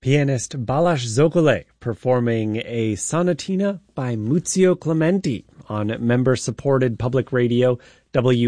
pianist Balázs Zokole performing a sonatina by Muzio Clementi on member-supported public radio